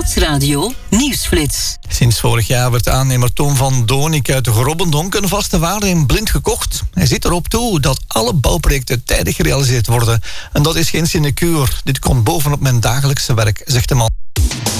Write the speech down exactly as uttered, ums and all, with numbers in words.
Nieuwsradio Nieuwsflits. Sinds vorig jaar werd aannemer Toon van Donik uit Grobbendonk een vaste waarde in Blind gekocht. Hij ziet erop toe dat alle bouwprojecten tijdig gerealiseerd worden. En dat is geen sinecure. Dit komt bovenop mijn dagelijkse werk, zegt de man.